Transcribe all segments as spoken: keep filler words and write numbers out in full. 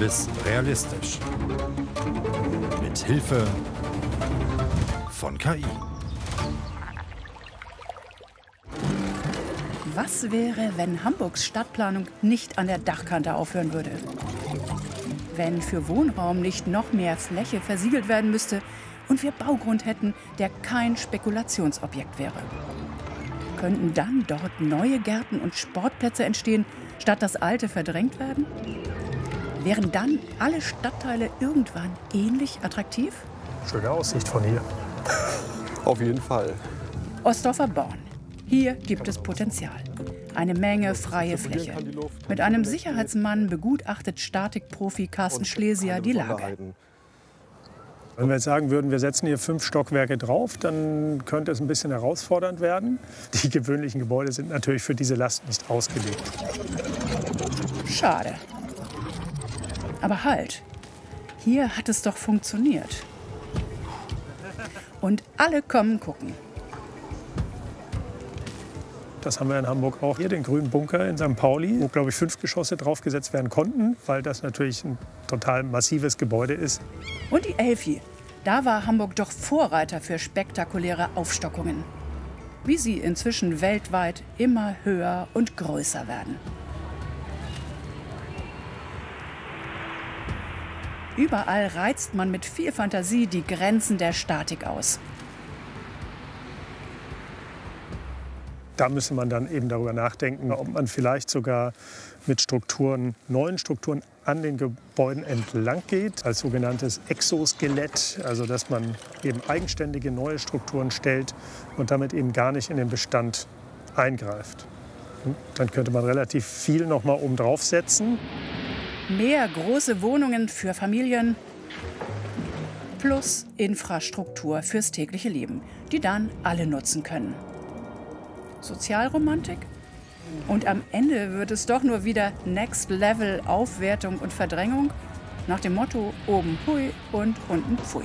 bis realistisch. Mit Hilfe von K I. Was wäre, wenn Hamburgs Stadtplanung nicht an der Dachkante aufhören würde? Wenn für Wohnraum nicht noch mehr Fläche versiegelt werden müsste und wir Baugrund hätten, der kein Spekulationsobjekt wäre? Könnten dann dort neue Gärten und Sportplätze entstehen, statt dass alte verdrängt werden? Wären dann alle Stadtteile irgendwann ähnlich attraktiv? Schöne Aussicht von hier. Auf jeden Fall. Ostdorfer Born. Hier gibt es Potenzial. Eine Menge freie Fläche. Mit einem Sicherheitsmann begutachtet Statikprofi Carsten Schlesier die Lage. Wenn wir jetzt sagen würden, wir setzen hier fünf Stockwerke drauf, dann könnte es ein bisschen herausfordernd werden. Die gewöhnlichen Gebäude sind natürlich für diese Last nicht ausgelegt. Schade. Aber halt, hier hat es doch funktioniert. Und alle kommen gucken. Das haben wir in Hamburg auch. Hier den grünen Bunker in Sankt Pauli, wo, glaube ich, fünf Geschosse draufgesetzt werden konnten, weil das natürlich ein total massives Gebäude ist. Und die Elfi. Da war Hamburg doch Vorreiter für spektakuläre Aufstockungen. Wie sie inzwischen weltweit immer höher und größer werden. Überall reizt man mit viel Fantasie die Grenzen der Statik aus. Da müsste man dann eben darüber nachdenken, ob man vielleicht sogar mit Strukturen, neuen Strukturen an den Gebäuden entlang geht, als sogenanntes Exoskelett, also dass man eben eigenständige neue Strukturen stellt und damit eben gar nicht in den Bestand eingreift. Dann könnte man relativ viel noch mal oben drauf setzen. Mehr große Wohnungen für Familien plus Infrastruktur fürs tägliche Leben, die dann alle nutzen können. Sozialromantik? Und am Ende wird es doch nur wieder Next Level Aufwertung und Verdrängung nach dem Motto oben hui und unten pfui.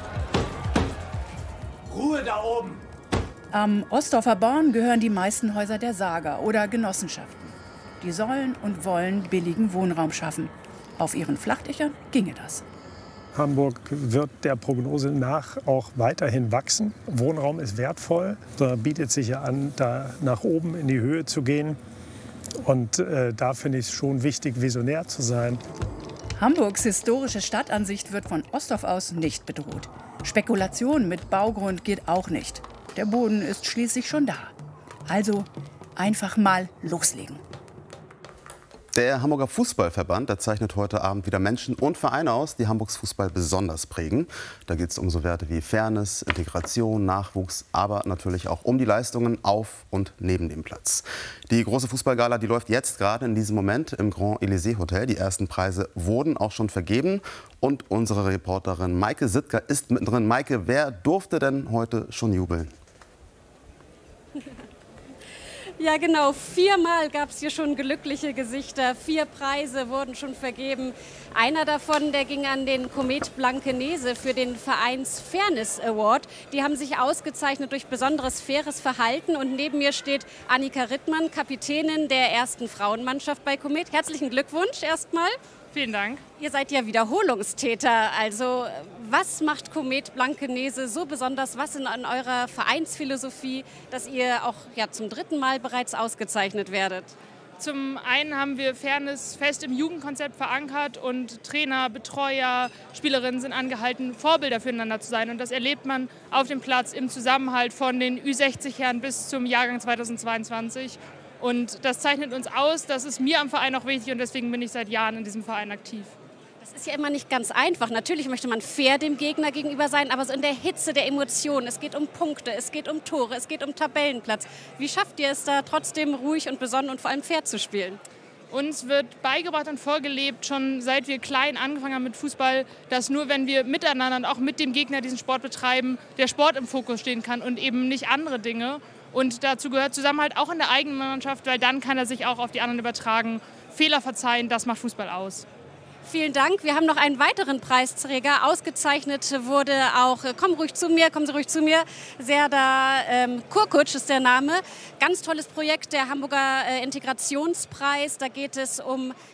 Ruhe da oben! Am Ostdorfer Born gehören die meisten Häuser der Saga oder Genossenschaften. Die sollen und wollen billigen Wohnraum schaffen. Auf ihren Flachdächern ginge das. Hamburg wird der Prognose nach auch weiterhin wachsen. Wohnraum ist wertvoll, da bietet sich ja an, da nach oben in die Höhe zu gehen. Und äh, da finde ich es schon wichtig, visionär zu sein. Hamburgs historische Stadtansicht wird von Ostdorf aus nicht bedroht. Spekulation mit Baugrund geht auch nicht. Der Boden ist schließlich schon da. Also einfach mal loslegen. Der Hamburger Fußballverband, der zeichnet heute Abend wieder Menschen und Vereine aus, die Hamburgs Fußball besonders prägen. Da geht es um so Werte wie Fairness, Integration, Nachwuchs, aber natürlich auch um die Leistungen auf und neben dem Platz. Die große Fußballgala, die läuft jetzt gerade in diesem Moment im Grand Elysée Hotel. Die ersten Preise wurden auch schon vergeben. Und unsere Reporterin Maike Sittger ist mittendrin. Maike, wer durfte denn heute schon jubeln? Ja, genau. Viermal gab es hier schon glückliche Gesichter. Vier Preise wurden schon vergeben. Einer davon, der ging an den Komet Blankenese für den Vereins Fairness Award. Die haben sich ausgezeichnet durch besonderes faires Verhalten. Und neben mir steht Annika Rittmann, Kapitänin der ersten Frauenmannschaft bei Komet. Herzlichen Glückwunsch erstmal. Vielen Dank. Ihr seid ja Wiederholungstäter. Also was macht Komet Blankenese so besonders? Was in an eurer Vereinsphilosophie, dass ihr auch ja, zum dritten Mal bereits ausgezeichnet werdet? Zum einen haben wir Fairness fest im Jugendkonzept verankert und Trainer, Betreuer, Spielerinnen sind angehalten, Vorbilder füreinander zu sein. Und das erlebt man auf dem Platz im Zusammenhalt von den Ü sechzig-Herren bis zum Jahrgang zweitausendzweiundzwanzig. Und das zeichnet uns aus, das ist mir am Verein auch wichtig und deswegen bin ich seit Jahren in diesem Verein aktiv. Das ist ja immer nicht ganz einfach. Natürlich möchte man fair dem Gegner gegenüber sein, aber so in der Hitze der Emotionen. Es geht um Punkte, es geht um Tore, es geht um Tabellenplatz. Wie schafft ihr es da trotzdem ruhig und besonnen und vor allem fair zu spielen? Uns wird beigebracht und vorgelebt, schon seit wir klein angefangen haben mit Fußball, dass nur wenn wir miteinander und auch mit dem Gegner diesen Sport betreiben, der Sport im Fokus stehen kann und eben nicht andere Dinge. Und dazu gehört Zusammenhalt auch in der eigenen Mannschaft, weil dann kann er sich auch auf die anderen übertragen. Fehler verzeihen, das macht Fußball aus. Vielen Dank. Wir haben noch einen weiteren Preisträger. Ausgezeichnet wurde auch, komm ruhig zu mir, kommen Sie ruhig zu mir, Serdar ähm, Kurkutsch ist der Name. Ganz tolles Projekt, der Hamburger äh, Integrationspreis. Da geht es um